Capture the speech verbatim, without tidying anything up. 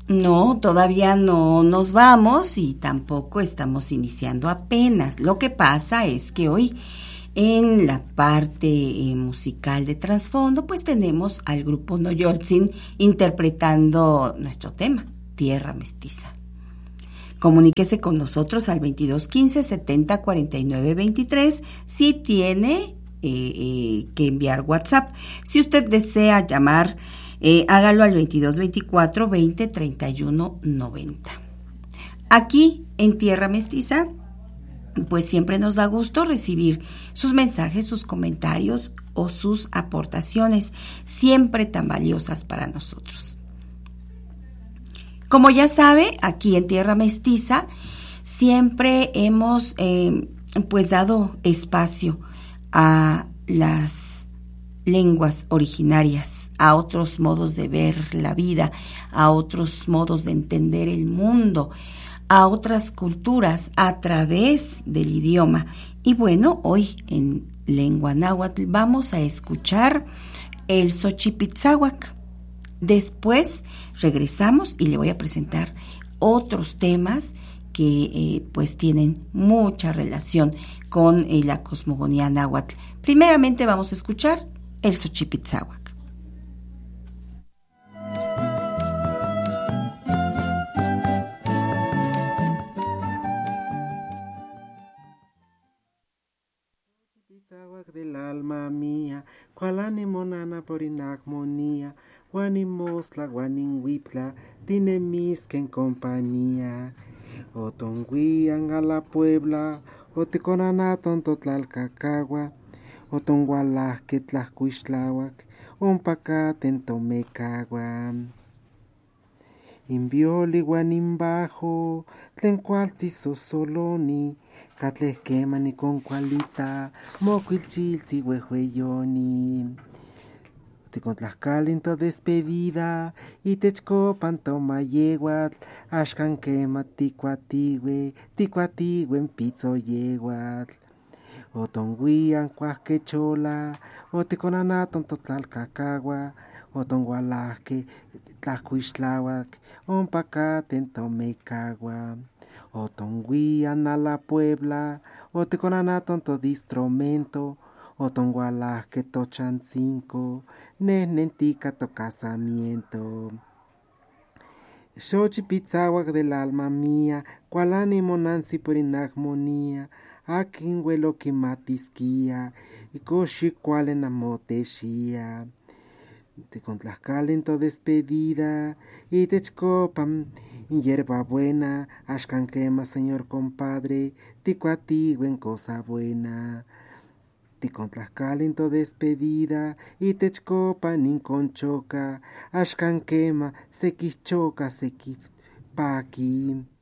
No, todavía no nos vamos y tampoco estamos iniciando apenas. Lo que pasa es que hoy en la parte eh, musical de trasfondo pues tenemos al grupo Noyoltzin interpretando nuestro tema, Tierra Mestiza. Comuníquese con nosotros al veintidós quince setenta cuarenta y nueve veintitrés si tiene eh, eh, que enviar WhatsApp. Si usted desea llamar, eh, hágalo al veintidós veinticuatro veinte treinta y uno noventa. Aquí en Tierra Mestiza, pues siempre nos da gusto recibir sus mensajes, sus comentarios o sus aportaciones, siempre tan valiosas para nosotros. Como ya sabe, aquí en Tierra Mestiza siempre hemos eh, pues dado espacio a las lenguas originarias, a otros modos de ver la vida, a otros modos de entender el mundo, a otras culturas a través del idioma. Y bueno, hoy en lengua náhuatl vamos a escuchar el Xochipitzáhuac. Después regresamos y le voy a presentar otros temas que eh, pues tienen mucha relación con eh, la cosmogonía náhuatl. Primeramente vamos a escuchar el Xochipitzáhuac. Del alma mía, cual ánimo nana por inagmonía, guanimosla, guaninhuipla, dinemis que en compañía. O tonguían a la Puebla, o teconanaton totlalcacagua, o tongualah que tlacuixtlahuac, ompacaten tomecaguan. Invioli guanimbajo, tlen cualtzi sosoloni, catleh quemani con cualita, mocuilchiltzi huehueyoni. Ticontlascalinto despedida, y techcopan tomayeguatl, axcan quema ticuatigüe, ticuatigüe en pizzoyeguatl. O tonguian cuasquechola, o ticonanaton totlalcacagua, o tongualahque tlacuixtlahuac, ompacaten tomecagua. O tonguian a la Puebla, o ticonanaton todistromento, o tongualahque tochancinco, nenentica to casamiento. Xochipitzáhuac del alma mía, cual ánimo nansi por inagmonía, akin huelo que matisquía, y coshi cual enamotexía. Ticontlascalento despedida, y techcopan, y hierba buena, axcan quema, señor compadre, ticuatigüen cosa buena. Ticontlascalento despedida, y techcopan, inconchoca, axcan quema, sequichoca, sequipaqui.